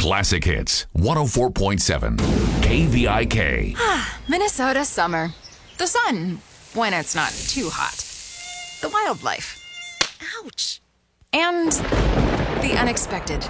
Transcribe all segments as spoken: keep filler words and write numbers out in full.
Classic Hits, one oh four point seven, K V I K. Minnesota summer. The sun, when it's not too hot. The wildlife. Ouch. And the unexpected.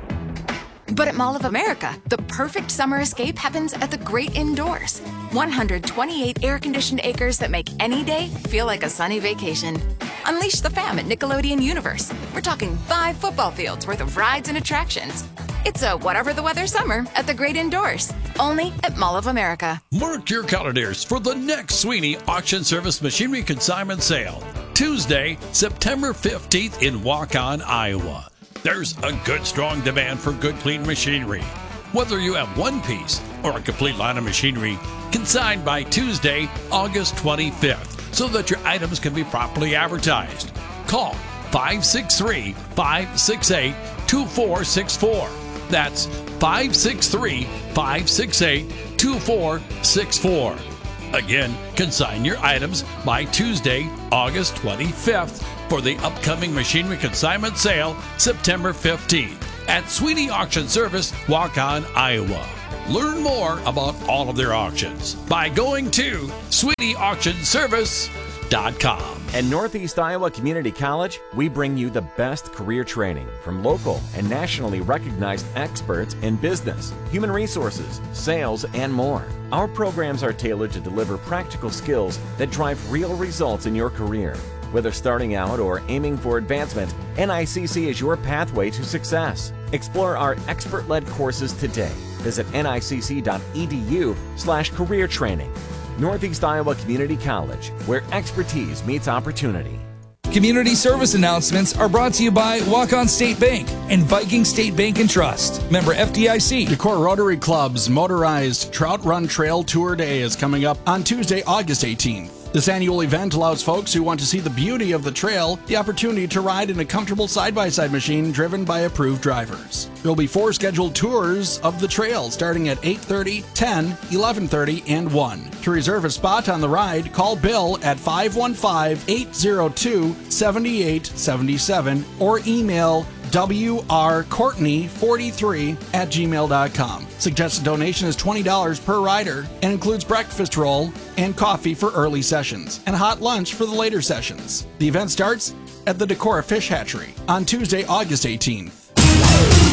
But at Mall of America, the perfect summer escape happens at the great indoors. one hundred twenty-eight air-conditioned acres that make any day feel like a sunny vacation. Unleash the fam at Nickelodeon Universe. We're talking five football fields worth of rides and attractions. It's a whatever the weather summer at the great indoors. Only at Mall of America. Mark your calendars for the next Sweeney Auction Service Machinery Consignment Sale. Tuesday, September fifteenth in Waukon, Iowa. There's a good, strong demand for good, clean machinery. Whether you have one piece or a complete line of machinery, consigned by Tuesday, August twenty-fifth, so that your items can be properly advertised. Call five six three, five six eight, two four six four. That's five six three, five six eight, two four six four. Again, consign your items by Tuesday, August twenty-fifth for the upcoming Machinery Consignment Sale, September fifteenth at Sweeney Auction Service, Waukon, Iowa. Learn more about all of their auctions by going to sweeney auction service dot com. At Northeast Iowa Community College, we bring you the best career training from local and nationally recognized experts in business, human resources, sales, and more. Our programs are tailored to deliver practical skills that drive real results in your career. Whether starting out or aiming for advancement, N I C C is your pathway to success. Explore our expert-led courses today. Visit N I C C dot E D U slash career training. Northeast Iowa Community College, where expertise meets opportunity. Community service announcements are brought to you by Waukon State Bank and Viking State Bank and Trust. Member F D I C. Decorah Rotary Club's motorized Trout Run Trail Tour Day is coming up on Tuesday, August eighteenth. This annual event allows folks who want to see the beauty of the trail the opportunity to ride in a comfortable side-by-side machine driven by approved drivers. There will be four scheduled tours of the trail starting at eight thirty, ten, eleven thirty, and one. To reserve a spot on the ride, call Bill at five one five, eight zero two, seven eight seven seven or email W R Courtney forty-three at gmail dot com. Suggested donation is twenty dollars per rider and includes breakfast roll and coffee for early sessions and hot lunch for the later sessions. The event starts at the Decorah Fish Hatchery on Tuesday, August eighteenth.